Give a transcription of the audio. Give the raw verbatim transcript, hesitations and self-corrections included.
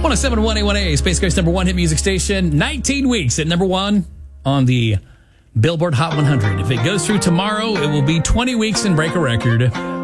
one oh seven point one A one A, Space Coast number one hit music station. nineteen weeks at number one on the Billboard Hot one hundred. If it goes through tomorrow, it will be twenty weeks and break a record.